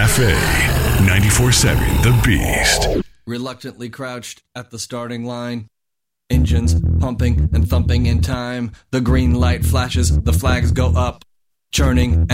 Cafe 94.7 The Beast. Reluctantly crouched at the starting line. Engines pumping and thumping in time. The green light flashes, the flags go up. Churning and